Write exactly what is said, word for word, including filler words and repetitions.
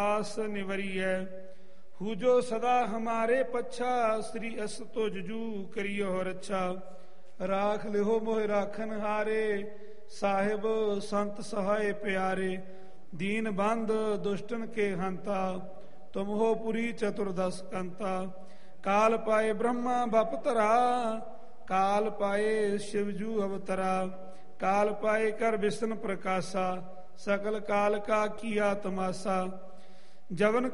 आस निवरिय who जो सदा हमारे पच्छा श्री अस तो जजू करियो रच्छा राख लिहो मोह राखन हारे साहिब संत सहाय प्यारे दीन बंद दुष्टन के हंता तुम हो पुरी चतुर्दश कंता काल पाए ब्रह्मा बपतरा काल पाए शिवजू अवतरा काल पाए कर विष्णु प्रकाशा सकल काल का किया तमाशा जवन